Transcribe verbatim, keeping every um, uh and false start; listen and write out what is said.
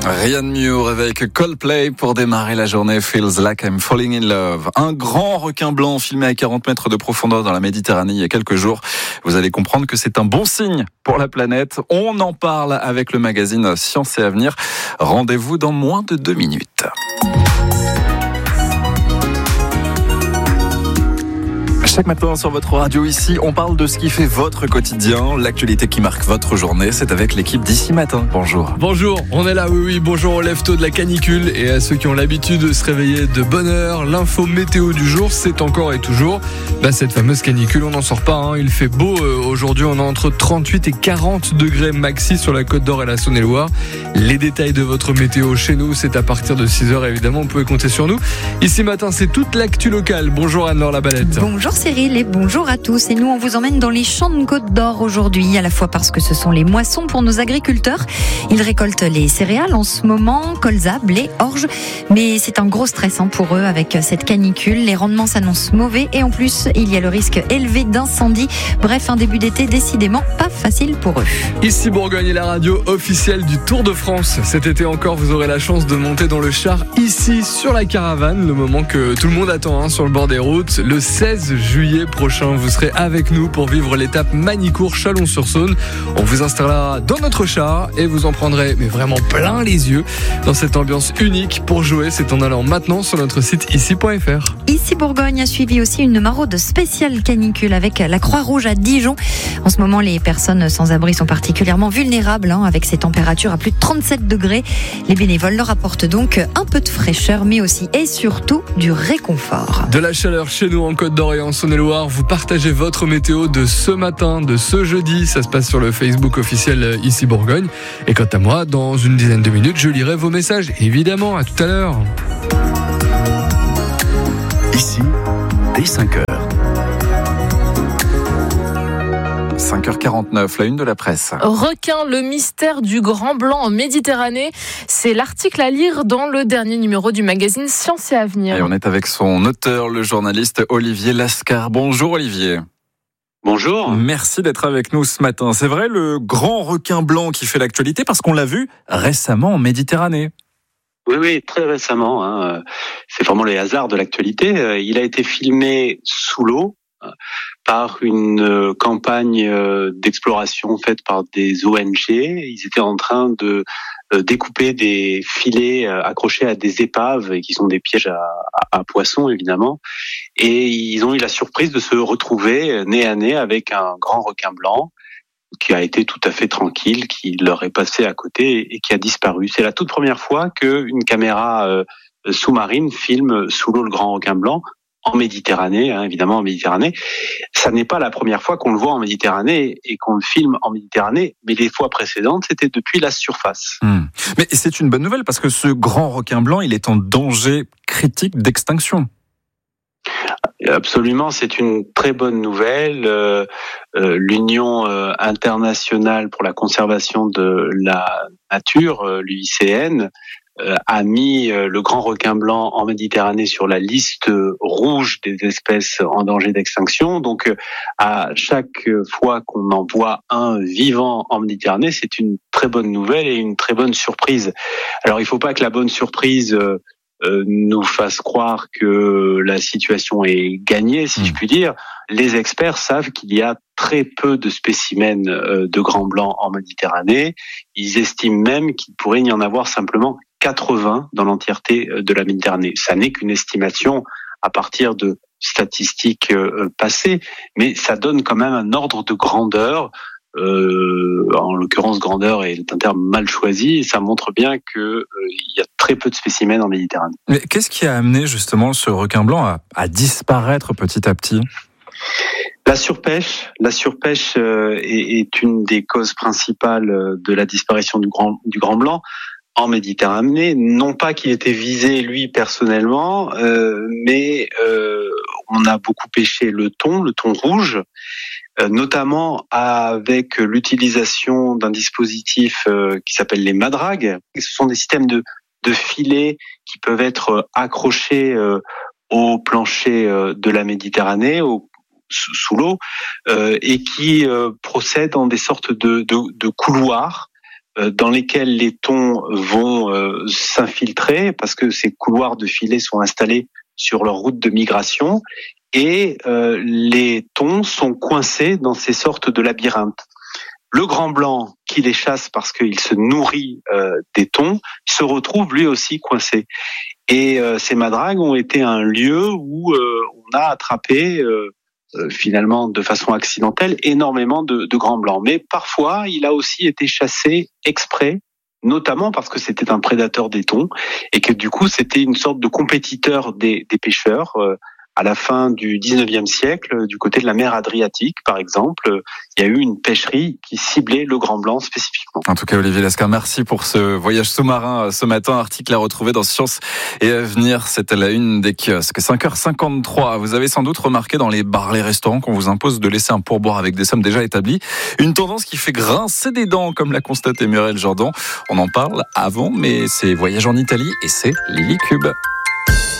Rien de mieux avec Coldplay pour démarrer la journée. Feels like I'm falling in love. Un grand requin blanc filmé à quarante mètres de profondeur dans la Méditerranée il y a quelques jours. Vous allez comprendre que c'est un bon signe pour la planète. On en parle avec le magazine Science et Avenir. Rendez-vous dans moins de deux minutes. Chaque matin sur votre radio ici, on parle de ce qui fait votre quotidien, l'actualité qui marque votre journée. C'est avec l'équipe d'Ici Matin. Bonjour. Bonjour, on est là, oui, oui. Bonjour aux lève-tôt de la canicule et à ceux qui ont l'habitude de se réveiller de bonne heure. L'info météo du jour, c'est encore et toujours bah, cette fameuse canicule. On n'en sort pas, hein. Il fait beau euh, aujourd'hui. On a entre trente-huit et quarante degrés maxi sur la Côte d'Or et la Saône-et-Loire. Les détails de votre météo chez nous, c'est à partir de six heures évidemment. Vous pouvez compter sur nous. Ici Matin, c'est toute l'actu locale. Bonjour Anne-Laure Labalette. Bonjour Cyril et bonjour à tous. Et nous, on vous emmène dans les champs de Côte d'Or aujourd'hui, à la fois parce que ce sont les moissons pour nos agriculteurs. Ils récoltent les céréales en ce moment, colza, blé, orge. Mais c'est un gros stress hein, pour eux avec cette canicule. Les rendements s'annoncent mauvais et en plus, il y a le risque élevé d'incendie. Bref, un début d'été décidément pas facile pour eux. Ici Bourgogne est la radio officielle du Tour de France. Cet été encore, vous aurez la chance de monter dans le char ici sur la caravane. Le moment que tout le monde attend hein, sur le bord des routes. Le seize juillet prochain, vous serez avec nous pour vivre l'étape Magnicourt-Chalon-sur-Saône. On vous installera dans notre char et vous en prendrez mais vraiment plein les yeux dans cette ambiance unique. Pour jouer, c'est en allant maintenant sur notre site ici point f r. Ici Bourgogne a suivi aussi une maraude spéciale canicule avec la Croix-Rouge à Dijon. En ce moment, les personnes sans abri sont particulièrement vulnérables hein, avec ces températures à plus de trente-sept degrés. Les bénévoles leur apportent donc un peu de fraîcheur mais aussi et surtout du réconfort. De la chaleur chez nous en Côte d'Or et en Saône-et-Loire. Vous partagez votre météo de ce matin, de ce jeudi. Ça se passe sur le Facebook officiel Ici Bourgogne. Et quant à moi, dans une dizaine de minutes, je lirai vos messages. Évidemment, à tout à l'heure. Ici, dès cinq heures. cinq heures quarante-neuf, la une de la presse. Requin, le mystère du grand blanc en Méditerranée. C'est l'article à lire dans le dernier numéro du magazine Science et Avenir. Et on est avec son auteur, le journaliste Olivier Lascar. Bonjour Olivier. Bonjour. Merci d'être avec nous ce matin. C'est vrai, le grand requin blanc qui fait l'actualité parce qu'on l'a vu récemment en Méditerranée. Oui, oui, très récemment. Hein. C'est vraiment les hasards de l'actualité. Il a été filmé sous l'eau par une campagne d'exploration faite par des O N G. Ils étaient en train de découper des filets accrochés à des épaves qui sont des pièges à, à, à poissons évidemment. Et ils ont eu la surprise de se retrouver nez à nez avec un grand requin blanc qui a été tout à fait tranquille, qui leur est passé à côté et qui a disparu. C'est la toute première fois qu'une caméra euh, sous-marine filme sous l'eau le grand requin blanc en Méditerranée, hein, évidemment en Méditerranée. Ça n'est pas la première fois qu'on le voit en Méditerranée et qu'on le filme en Méditerranée, mais les fois précédentes, c'était depuis la surface. Mmh. Mais c'est une bonne nouvelle parce que ce grand requin blanc, il est en danger critique d'extinction. Absolument, c'est une très bonne nouvelle. Euh, euh, L'Union euh, internationale pour la conservation de la nature, euh, l'U I C N, euh, a mis euh, le grand requin blanc en Méditerranée sur la liste rouge des espèces en danger d'extinction. Donc, euh, à chaque fois qu'on en voit un vivant en Méditerranée, c'est une très bonne nouvelle et une très bonne surprise. Alors, il ne faut pas que la bonne surprise euh, Euh, nous fasse croire que la situation est gagnée, si mmh. je puis dire. Les experts savent qu'il y a très peu de spécimens euh, de grands blancs en Méditerranée. Ils estiment même qu'il pourrait y en avoir simplement quatre-vingts dans l'entièreté de la Méditerranée. Ça n'est qu'une estimation à partir de statistiques euh, passées, mais ça donne quand même un ordre de grandeur. Euh, en l'occurrence, grandeur est un terme mal choisi et ça montre bien que euh, il y a très peu de spécimens en Méditerranée. Mais qu'est-ce qui a amené justement ce requin blanc à, à disparaître petit à petit ? La surpêche, la surpêche euh, est, est une des causes principales de la disparition du grand du grand blanc en Méditerranée. Non pas qu'il était visé lui personnellement, euh, mais euh, on a beaucoup pêché le thon, le thon rouge. Notamment avec l'utilisation d'un dispositif qui s'appelle les madragues. Ce sont des systèmes de, de filets qui peuvent être accrochés au plancher de la Méditerranée, au, sous l'eau, et qui procèdent en des sortes de, de, de couloirs dans lesquels les thons vont euh, s'infiltrer parce que ces couloirs de filets sont installés sur leur route de migration et euh, les thons sont coincés dans ces sortes de labyrinthes. Le grand blanc qui les chasse parce qu'il se nourrit euh, des thons se retrouve lui aussi coincé. Et euh, ces madragues ont été un lieu où euh, on a attrapé euh, euh, finalement de façon accidentelle énormément de, de grands blancs. Mais parfois, il a aussi été chassé exprès, notamment parce que c'était un prédateur des thons et que du coup c'était une sorte de compétiteur des, des pêcheurs. Euh, à la fin du dix-neuvième siècle, du côté de la mer Adriatique, par exemple, il y a eu une pêcherie qui ciblait le grand blanc spécifiquement. En tout cas, Olivier Lascar, merci pour ce voyage sous-marin ce matin. Article à retrouver dans Science et Avenir. C'était la une des kiosques. cinq heures cinquante-trois. Vous avez sans doute remarqué dans les bars, les restaurants qu'on vous impose de laisser un pourboire avec des sommes déjà établies. Une tendance qui fait grincer des dents, comme l'a constaté Muriel Jordan. On en parle avant, mais c'est voyage en Italie et c'est Lily Cube.